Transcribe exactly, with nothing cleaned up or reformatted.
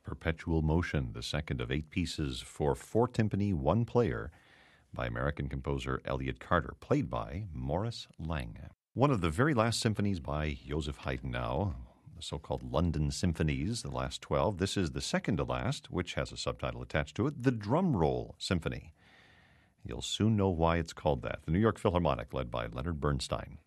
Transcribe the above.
Perpetual Motion, the second of eight pieces for four timpani, one player, by American composer Elliott Carter, played by Maurice Lang. One of the very last symphonies by Joseph Haydn now, the so-called London Symphonies, the last twelve. This is the second to last, which has a subtitle attached to it, the Drum Roll Symphony. You'll soon know why it's called that. The New York Philharmonic, led by Leonard Bernstein.